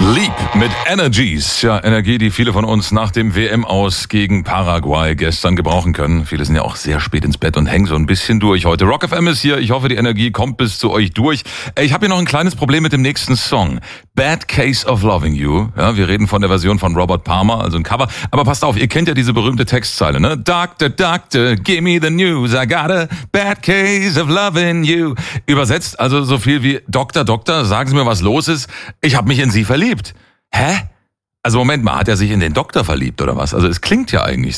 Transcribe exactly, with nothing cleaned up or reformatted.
Leap mit Energies. Ja, Energie, die viele von uns nach dem W M-Aus gegen Paraguay gestern gebrauchen können. Viele sind ja auch sehr spät ins Bett und hängen so ein bisschen durch heute. Rock F M ist hier. Ich hoffe, die Energie kommt bis zu euch durch. Ich habe hier noch ein kleines Problem mit dem nächsten Song. Bad Case of Loving You. Ja, wir reden von der Version von Robert Palmer, also ein Cover. Aber passt auf, ihr kennt ja diese berühmte Textzeile, ne? Doctor, Doctor, give me the news. I got a bad case of loving you. Übersetzt also so viel wie Doktor, Doktor, sagen Sie mir, was los ist. Ich habe mich in Sie verliebt. Hä? Also Moment mal, hat er sich in den Doktor verliebt oder was? Also es klingt ja eigentlich